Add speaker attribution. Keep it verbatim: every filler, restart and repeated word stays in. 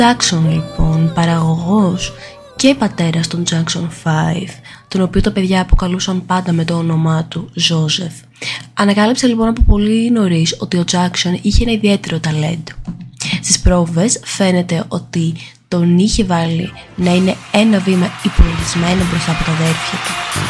Speaker 1: Jackson λοιπόν, παραγωγός και πατέρας των Jackson πέντε, τον οποίο τα παιδιά αποκαλούσαν πάντα με το όνομά του Joseph, ανακάλυψε λοιπόν από πολύ νωρίς ότι ο Jackson είχε ένα ιδιαίτερο ταλέντο. Στις πρόβες φαίνεται ότι τον είχε βάλει να είναι ένα βήμα υπολογισμένο μπροστά από τα αδέρφια του.